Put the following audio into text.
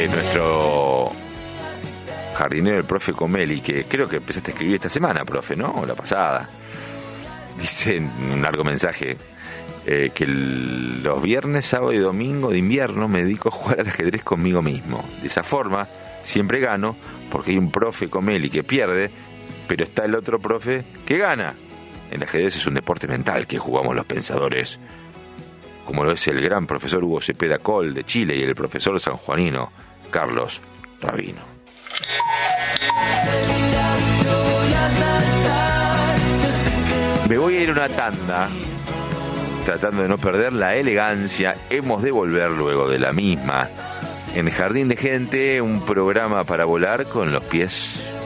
Nuestro jardinero, el profe Comeli, que creo que empezaste a escribir esta semana, profe, ¿no? O la pasada. Dice en un largo mensaje que los viernes, sábado y domingo de invierno me dedico a jugar al ajedrez conmigo mismo. De esa forma siempre gano, porque hay un profe Comeli que pierde, pero está el otro profe que gana. El ajedrez es un deporte mental que jugamos los pensadores, como lo es el gran profesor Hugo Cepeda Coll de Chile y el profesor sanjuanino Carlos Rabino. Me voy a ir a una tanda, tratando de no perder la elegancia. Hemos de volver luego de la misma. En Jardín de Gente, un programa para volar con los pies